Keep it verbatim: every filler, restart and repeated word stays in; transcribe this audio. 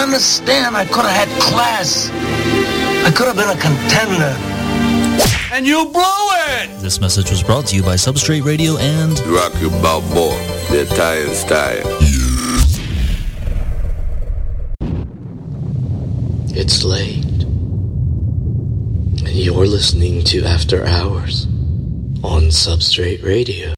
understand. I could have had class. I could have been a contender. And you blew it! This message was brought to you by Substrate Radio and Rocky Balboa, the Italian style. It's late, and you're listening to After Hours on Substrate Radio.